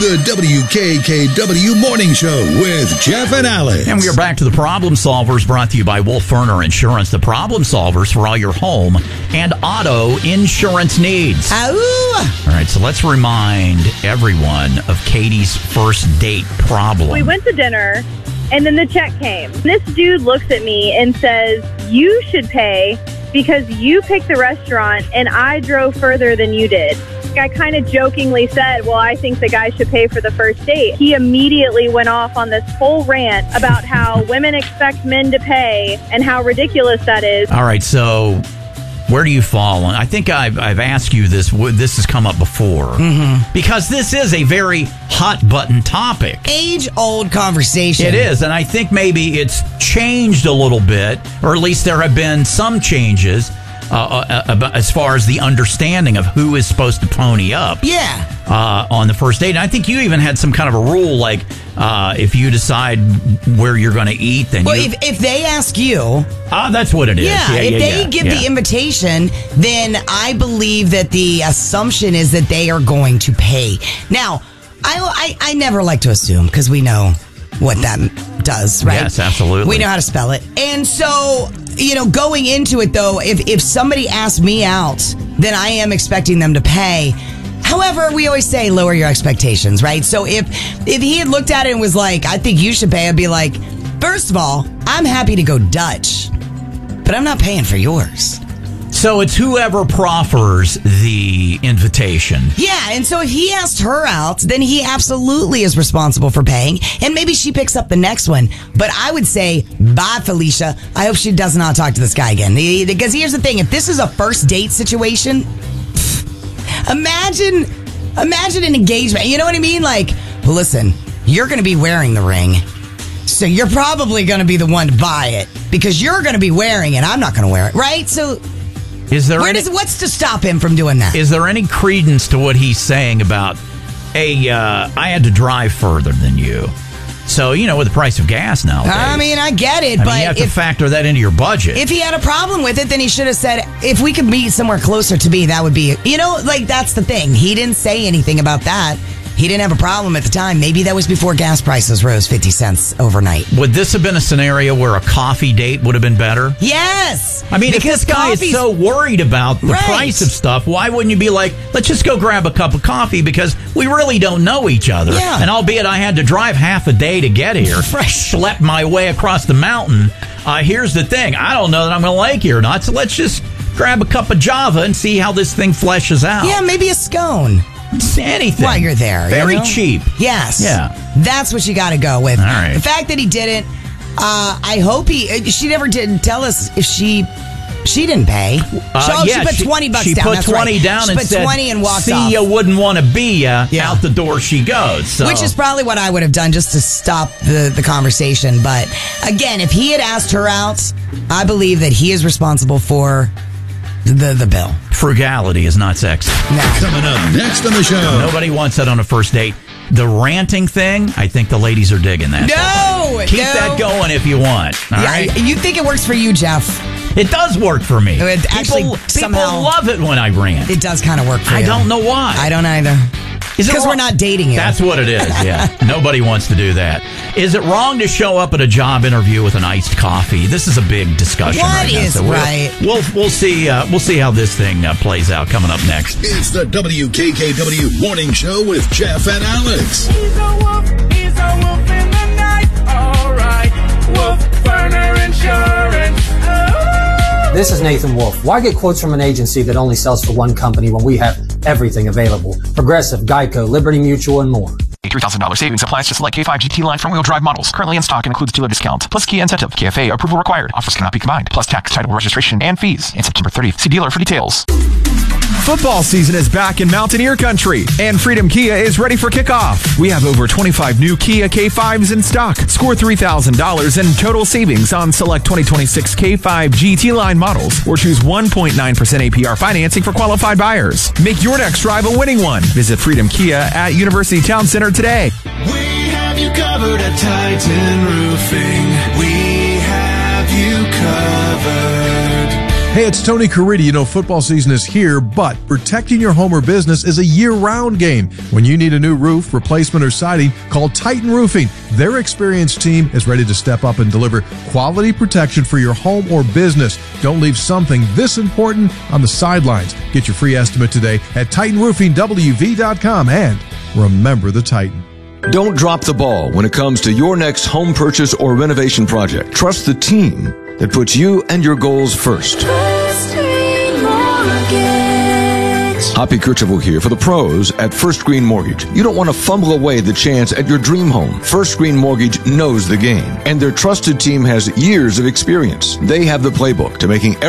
The WKKW Morning Show with Jeff and Alex. And we are back to the Problem Solvers, brought to you by Wolf Ferner Insurance. The Problem Solvers for all your home and auto insurance needs. Ow! All right, so let's remind everyone of Katie's first date problem. We went to dinner, and then the check came. This dude looks at me and says, "You should pay because you picked the restaurant and I drove further than you did." I kind of jokingly said, "Well, I think the guy should pay for the first date." He immediately went off on this whole rant about how women expect men to pay and how ridiculous that is. All right, so where do you fall? I think I've asked you this. This has come up before. Because this is a very hot-button topic. Age-old conversation. It is, and I think maybe it's changed a little bit, or at least there have been some changes as far as the understanding of who is supposed to pony up on the first date. And I think you even had some kind of a rule, like if you decide where you're going to eat, then if they ask you... that's what it is. If they give the invitation, then I believe that the assumption is that they are going to pay. Now, I never like to assume, because we know what that does, right? Yes, absolutely. We know how to spell it. And so, going into it, though, if somebody asks me out, then I am expecting them to pay. However, we always say lower your expectations, right? So if he had looked at it and was like, "I think you should pay," I'd be like, first of all, I'm happy to go Dutch, but I'm not paying for yours. So it's whoever proffers the invitation. Yeah, and so if he asked her out, then he absolutely is responsible for paying, and maybe she picks up the next one. But I would say, bye, Felicia. I hope she does not talk to this guy again. Because here's the thing, if this is a first date situation, imagine an engagement. You know what I mean? Like, well, listen, you're going to be wearing the ring, so you're probably going to be the one to buy it because you're going to be wearing it. I'm not going to wear it, right? So... what's to stop him from doing that? Is there any credence to what he's saying about, hey, I had to drive further than you? So, with the price of gas nowadays. I mean, I get it, but you have to factor that into your budget. If he had a problem with it, then he should have said, if we could meet somewhere closer to me, that would be, that's the thing. He didn't say anything about that. He didn't have a problem at the time. Maybe that was before gas prices rose 50 cents overnight. Would this have been a scenario where a coffee date would have been better? Yes. I mean, if this guy is so worried about the price of stuff, why wouldn't you be like, let's just go grab a cup of coffee because we really don't know each other. Yeah. And albeit I had to drive half a day to get here, schlep my way across the mountain. Here's the thing. I don't know that I'm going to like you or not, so let's just grab a cup of Java and see how this thing fleshes out. Yeah, maybe a scone. Anything. While you're there. Very cheap. Yes. Yeah. That's what you got to go with. All right. The fact that he didn't, I hope she never did tell us if she didn't pay. She put $20 down. She put That's 20 right. down she and put said, 20 and walked see off. ya, wouldn't want to be ya. Out the door she goes. So. Which is probably what I would have done just to stop the conversation. But again, if he had asked her out, I believe that he is responsible for the bill. Frugality is not sexy. No. Coming up next on the show. Nobody wants that on a first date. The ranting thing, I think the ladies are digging that. Keep that going if you want. All right? You think it works for you, Jeff? It does work for me. People love it when I rant. It does kind of work for you. I don't know why. I don't either. Because we're not dating you. That's what it is, yeah. Nobody wants to do that. Is it wrong to show up at a job interview with an iced coffee? This is a big discussion right now. So we'll see how this thing plays out coming up next. It's the WKKW Morning Show with Jeff and Alex. He's a wolf in the night. All right. Wolf Ferner Insurance. This is Nathan Wolf. Why get quotes from an agency that only sells for one company when we have everything available? Progressive, Geico, Liberty Mutual, and more. A $3,000 savings applies to select K5 GT line front-wheel drive models. Currently in stock and includes dealer discount, plus key incentive. KFA approval required. Offers cannot be combined. Plus tax, title, registration, and fees. And September 30th. See dealer for details. Football season is back in Mountaineer Country, and Freedom Kia is ready for kickoff. We have over 25 new Kia K5s in stock. Score $3,000 in total savings on select 2026 K5 GT line models, or choose 1.9% APR financing for qualified buyers. Make your next drive a winning one. Visit Freedom Kia at University Town Center today. We have you covered at Titan Roofing. We have you covered. Hey, it's Tony Caridi. You know, football season is here, but protecting your home or business is a year-round game. When you need a new roof, replacement, or siding, call Titan Roofing. Their experienced team is ready to step up and deliver quality protection for your home or business. Don't leave something this important on the sidelines. Get your free estimate today at TitanRoofingWV.com, and remember the Titan. Don't drop the ball when it comes to your next home purchase or renovation project. Trust the team that puts you and your goals first. Hoppy Kercheval here for the pros at First Green Mortgage. You don't want to fumble away the chance at your dream home. First Green Mortgage knows the game, and their trusted team has years of experience. They have the playbook to making